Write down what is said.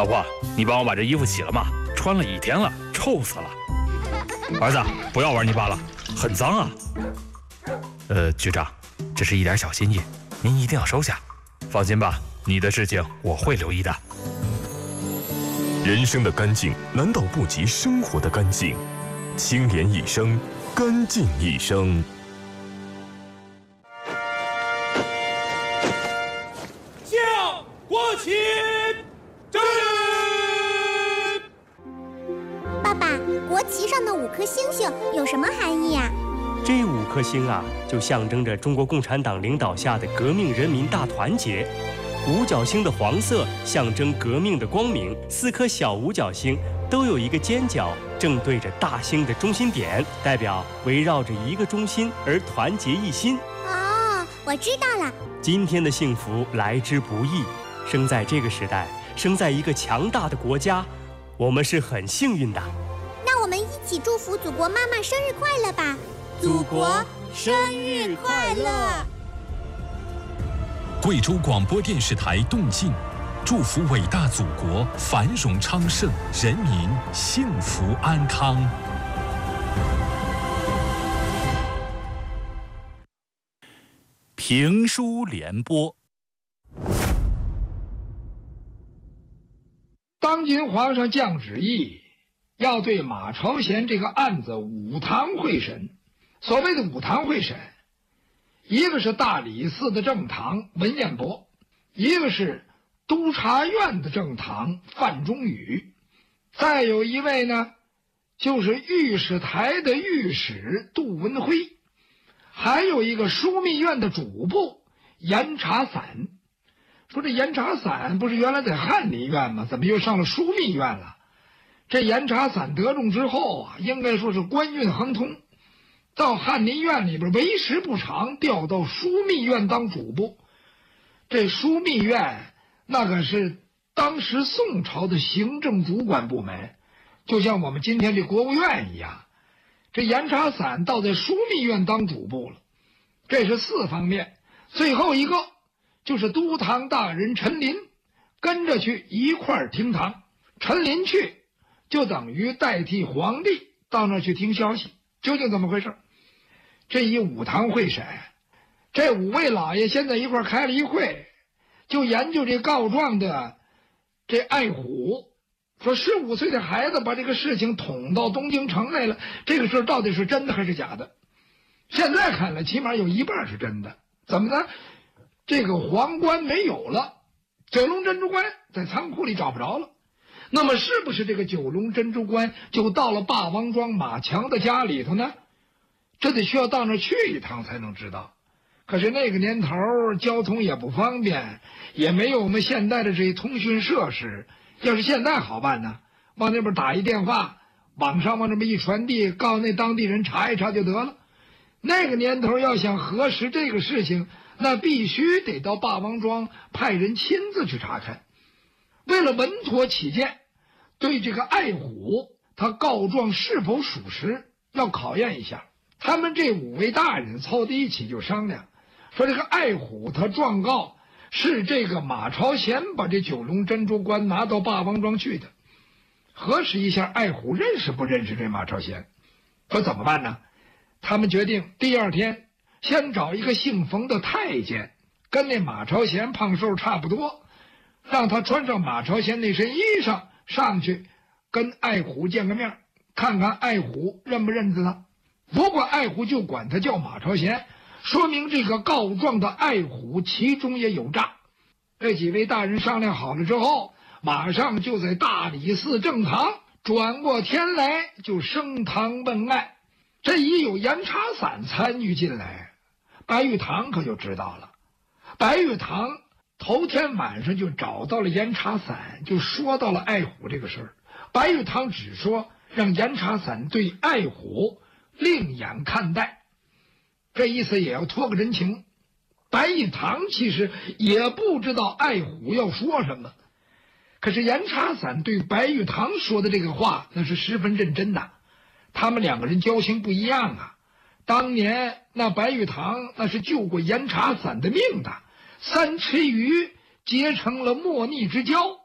老婆，你帮我把这衣服洗了吗？穿了1天了，臭死了。儿子，不要玩泥巴了，很脏啊。局长，这是一点小心意，您一定要收下。放心吧，你的事情我会留意的。 人生的干净难道不及生活的干净？清廉一生，干净一生。 向国旗致礼！ 爸爸，国旗上的5颗星星有什么含义呀？ 这5颗星啊，就象征着中国共产党领导下的革命人民大团结。五角星的黄色象征革命的光明，4颗小五角星都有一个尖角正对着大星的中心点，代表围绕着一个中心而团结一心。 哦，我知道了。 今天的幸福来之不易，生在这个时代，生在一个强大的国家，我们是很幸运的。 那我们一起祝福祖国妈妈生日快乐吧！ 祖国生日快乐！ 贵州广播电视台动静，祝福伟大祖国繁荣昌盛，人民幸福安康。 评书联播。 当今皇上降旨意，要对马朝贤这个案子5堂会审。所谓的5堂会审，一个是大理寺的正堂文彦博，一个是督察院的正堂范仲宇，再有一位呢，就是御史台的御史杜文辉，还有一个枢密院的主簿严察散。说这严察散不是原来在翰林院吗？怎么又上了枢密院了？这严察散得中之后啊，应该说是官运亨通，到翰林院里边为时不长，调到枢密院当主簿。这枢密院那可是当时宋朝的行政主管部门，就像我们今天这国务院一样。这严察散倒在枢密院当主簿了，这是4方面。最后一个就是督堂大人陈林跟着去一块儿听堂。陈林去就等于代替皇帝到那儿去听消息，究竟怎么回事？这一5堂会审，这5位老爷现在一块儿开了一会，就研究这告状的这爱虎，说15岁的孩子把这个事情捅到东京城来了，这个事到底是真的还是假的？现在看来起码有一半是真的。怎么呢？这个皇冠没有了，九龙珍珠冠在仓库里找不着了，那么是不是这个九龙珍珠冠就到了霸王庄马强的家里头呢？这得需要到那儿去一趟才能知道。可是那个年头交通也不方便，也没有我们现在的这些通讯设施。要是现在好办呢，往那边打一电话，网上往这么一传递，告诉那当地人查一查就得了。那个年头要想核实这个事情，那必须得到霸王庄派人亲自去查看。为了稳妥起见，对这个爱虎他告状是否属实要考验一下。他们这5位大人凑在一起就商量，说这个爱虎他状告是这个马朝贤把这九龙珍珠冠拿到霸王庄去的。核实一下爱虎认识不认识这马朝贤。说怎么办呢？他们决定第2天先找一个姓冯的太监，跟那马朝贤胖瘦差不多，让他穿上马朝贤那身衣裳上去跟爱虎见个面，看看爱虎认不认得他。如果爱虎就管他叫马朝贤，说明这个告状的爱虎其中也有诈。这几位大人商量好了之后，马上就在大理寺正堂转过天来就升堂问案。这一有严察散参与进来，白玉堂可就知道了。白玉堂头天晚上就找到了严察散，就说到了爱虎这个事儿。白玉堂只说让严察散对爱虎另眼看待，这意思也要托个人情。白玉堂其实也不知道爱虎要说什么，可是严察散对白玉堂说的这个话那是十分认真的。他们2个人交情不一样啊，当年那白玉堂那是救过严察散的命的，3吃鱼结成了莫逆之交。